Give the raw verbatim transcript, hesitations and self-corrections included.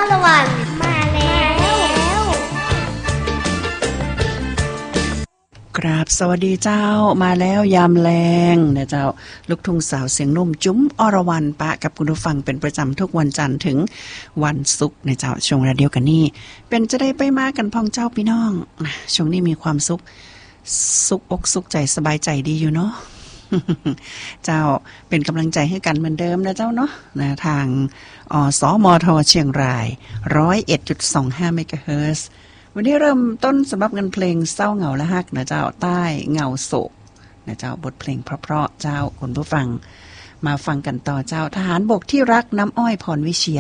ละวันมาแล้วกราบสวัสดีเจ้ามาแล้วยามแลงนะเจ้าลูกทุ่งสาวเสียงนุ่มจุ้มอรวรรณปะกับคุณผู้ฟังเป็นประจำทุกวันจันทร์ถึงวันศุกร์นะเจ้าช่วงเดียวกันนี่เป็นจะได้ไปมากันพ้องเจ้าพี่น้องนะช่วงนี้มีความสุขสุขอกสุขใจสบายใจดีอยู่เนาะ เจ้าเป็นกำลังใจให้กันเหมือนเดิมนะเจ้าเนาะนะทางอสมทเชียงราย หนึ่งร้อยเอ็ดจุดสองห้า เมกะเฮิรตซ์วันนี้เริ่มต้นสำหรับงานเพลงเศร้าเหงาและฮักนะเจ้าใต้เงาโศกนะเจ้าบทเพลงเพราะๆเจ้าคุณผู้ฟังมาฟังกันต่อเจ้าทหารบกที่รักน้ำอ้อยพรวิเชียร